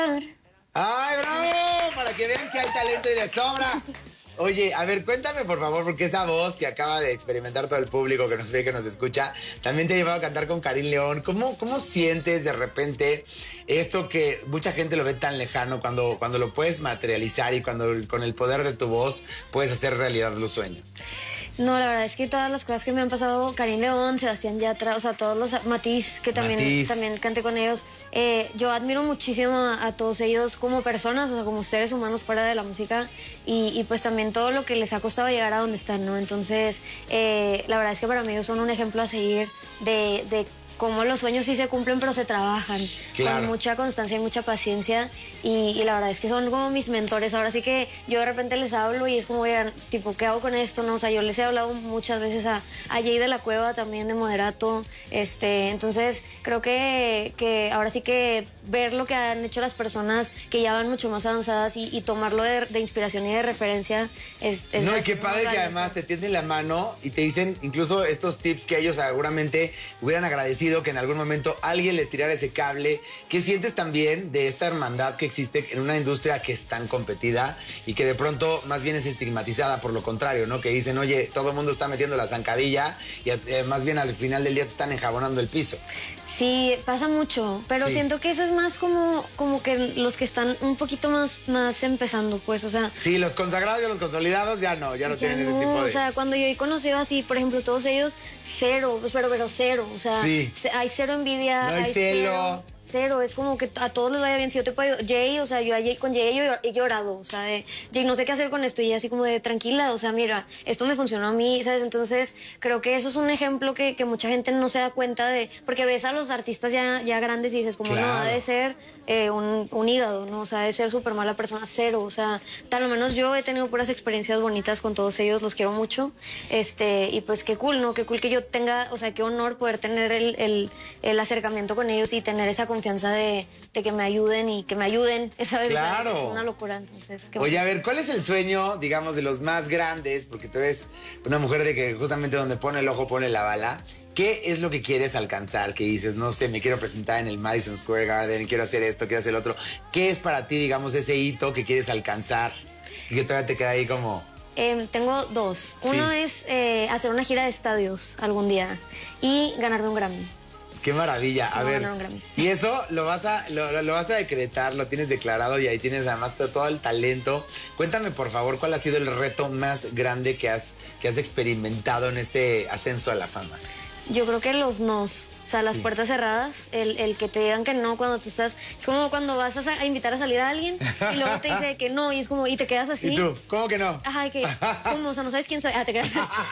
¡Ay, bravo! Para que vean que hay talento y de sobra. Oye, a ver, cuéntame por favor, porque esa voz que acaba de experimentar todo el público que nos ve, que nos escucha, también te ha llevado a cantar con Karim León. ¿Cómo sientes de repente esto que mucha gente lo ve tan lejano cuando lo puedes materializar y cuando con el poder de tu voz puedes hacer realidad los sueños? No, la verdad es que todas las cosas que me han pasado, Karim León, Sebastián Yatra, o sea, todos los Matiz, que también canté con ellos, yo admiro muchísimo a todos ellos como personas, o sea, como seres humanos fuera de la música y pues también todo lo que les ha costado llegar a donde están, ¿no? Entonces, la verdad es que para mí ellos son un ejemplo a seguir de cómo los sueños sí se cumplen, pero se trabajan con mucha constancia y mucha paciencia. Y la verdad es que son como mis mentores. Ahora sí que yo de repente les hablo y es como, oigan, tipo, ¿qué hago con esto? No, o sea, yo les he hablado muchas veces a Jay de la Cueva también, de Moderato. Entonces, creo que ahora sí que ver lo que han hecho las personas que ya van mucho más avanzadas y tomarlo de inspiración y de referencia es no, y qué padre que además te tienden la mano y te dicen incluso estos tips que ellos seguramente hubieran agradecido que en algún momento alguien les tirara ese cable. ¿Qué sientes también de esta hermandad que existe en una industria que es tan competida y que de pronto más bien es estigmatizada por lo contrario, ¿no? Que dicen, oye, todo el mundo está metiendo la zancadilla y más bien al final del día te están enjabonando el piso. Sí, pasa mucho, pero siento que eso es más como que los que están un poquito más empezando, pues, o sea. Sí, los consagrados y los consolidados ya no tienen ese tipo de. O sea, cuando yo he conocido así, por ejemplo, todos ellos, cero, pero cero, o sea, hay cero envidia, no hay celo. Cero, es como que a todos les vaya bien. Si yo te puedo, Jay, o sea, con Jay he llorado, o sea, Jay, no sé qué hacer con esto, y así como de tranquila, o sea, mira, esto me funcionó a mí, ¿sabes? Entonces, creo que eso es un ejemplo que mucha gente no se da cuenta de, porque ves a los artistas ya grandes y dices, como no, ha de ser un hígado, ¿no? O sea, ha de ser súper mala persona, cero, o sea, tal lo menos yo he tenido puras experiencias bonitas con todos ellos, los quiero mucho, y pues qué cool, ¿no? Qué cool que yo tenga, o sea, qué honor poder tener el acercamiento con ellos y tener esa confianza de que me ayuden y que me ayuden. Esa vez es una locura, entonces. Oye, a ver, ¿cuál es el sueño, digamos, de los más grandes? Porque tú eres una mujer de que justamente donde pone el ojo pone la bala. ¿Qué es lo que quieres alcanzar? Que dices, no sé, me quiero presentar en el Madison Square Garden, quiero hacer esto, quiero hacer lo otro. ¿Qué es para ti, digamos, ese hito que quieres alcanzar y que todavía te queda ahí como? Tengo dos. Uno es hacer una gira de estadios algún día y ganarme un Grammy. ¡Qué maravilla! A ver, y eso lo vas a decretar, lo tienes declarado y ahí tienes además todo el talento. Cuéntame, por favor, ¿cuál ha sido el reto más grande que has experimentado en este ascenso a la fama? Yo creo que los nos. O sea, las puertas cerradas, el que te digan que no cuando tú estás. Es como cuando vas a invitar a salir a alguien y luego te dice que no, y es como, y te quedas así. ¿Y tú? ¿Cómo que no? Ajá, que, ¿cómo? O sea, no sabes quién soy. Ah, te quedas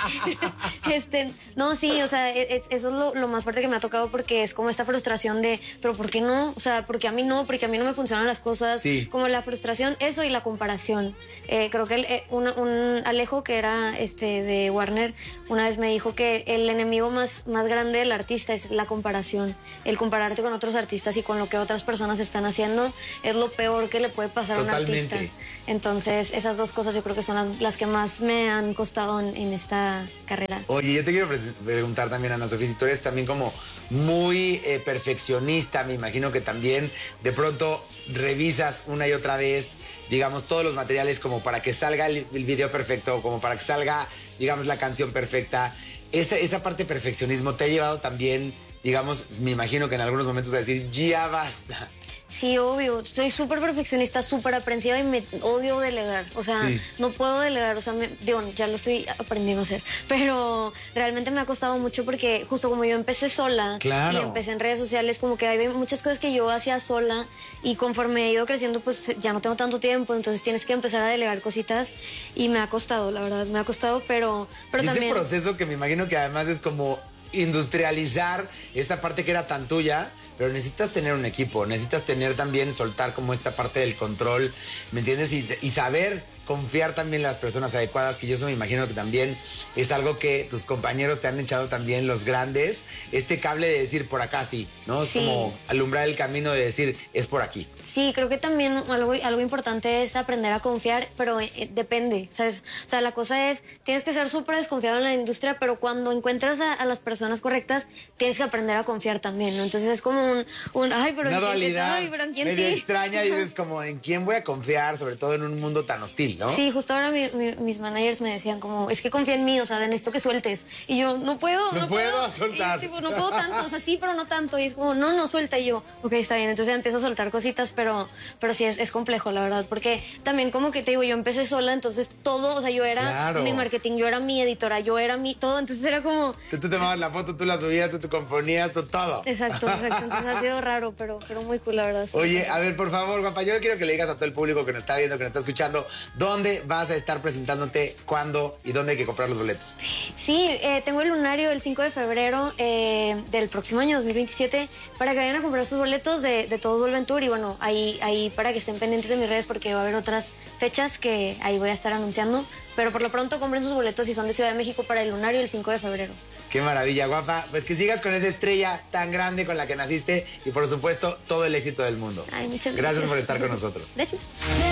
así. No, sí, o sea, eso es lo más fuerte que me ha tocado porque es como esta frustración de, pero ¿por qué no? O sea, porque a mí no me funcionan las cosas. Sí. Como la frustración, eso y la comparación. Creo que un Alejo, que era de Warner, una vez me dijo que el enemigo más grande del artista es la comparación. El compararte con otros artistas y con lo que otras personas están haciendo es lo peor que le puede pasar a un artista. Entonces, esas dos cosas yo creo que son las que más me han costado en esta carrera. Oye, yo te quiero preguntar también, Ana Sofía, si tú eres también como muy perfeccionista, me imagino que también de pronto revisas una y otra vez, digamos, todos los materiales como para que salga el video perfecto, como para que salga, digamos, la canción perfecta. Esa parte de perfeccionismo te ha llevado también, digamos, me imagino que en algunos momentos a decir, ya basta. Sí, obvio. Soy súper perfeccionista, súper aprensiva y me odio delegar. O sea, no puedo delegar. O sea, ya lo estoy aprendiendo a hacer. Pero realmente me ha costado mucho porque justo como yo empecé sola y empecé en redes sociales, como que hay muchas cosas que yo hacía sola y conforme he ido creciendo, pues ya no tengo tanto tiempo. Entonces tienes que empezar a delegar cositas y me ha costado, la verdad. Me ha costado, pero también... Ese proceso que me imagino que además es como industrializar esta parte que era tan tuya. Pero necesitas tener un equipo, necesitas tener también, soltar como esta parte del control, ¿me entiendes? Y saber confiar también en las personas adecuadas, que yo eso me imagino que también es algo que tus compañeros te han echado también, los grandes, este cable de decir por acá sí, ¿no? Es como alumbrar el camino de decir es por aquí. Sí, creo que también algo importante es aprender a confiar, pero depende, ¿sabes? O sea, la cosa es, tienes que ser súper desconfiado en la industria, pero cuando encuentras a las personas correctas, tienes que aprender a confiar también, ¿no? Entonces es como ay, pero una dualidad pero ¿en quién medio sí? extraña, y dices como, ¿en quién voy a confiar? Sobre todo en un mundo tan hostil, ¿no? Sí, justo ahora mis managers me decían como, es que confía en mí, o sea, necesito que sueltes. Y yo, no puedo soltar. Y, tipo, no puedo tanto, o sea, sí, pero no tanto. Y es como, no suelta. Y yo, ok, está bien. Entonces ya empiezo a soltar cositas, pero sí es complejo, la verdad. Porque también como que te digo, yo empecé sola, entonces todo, o sea, yo era mi marketing, yo era mi editora, yo era mi todo. Entonces era como... Tú te tomabas la foto, tú la subías, tú componías, tú todo. Exacto. Entonces ha sido raro, pero muy cool, la verdad. Oye, a ver, por favor, guapa, yo quiero que le digas a todo el público que nos está viendo, que nos está escuchando, ¿dónde vas a estar presentándote, cuándo y dónde hay que comprar los boletos? Sí, tengo el lunario el 5 de febrero del próximo año, 2027, para que vayan a comprar sus boletos de Todos Vuelven Tour. Y bueno, ahí para que estén pendientes de mis redes, porque va a haber otras fechas que ahí voy a estar anunciando. Pero por lo pronto compren sus boletos si son de Ciudad de México para el lunario el 5 de febrero. Qué maravilla, guapa. Pues que sigas con esa estrella tan grande con la que naciste y por supuesto todo el éxito del mundo. Ay, muchas gracias. Gracias por estar con nosotros. Gracias.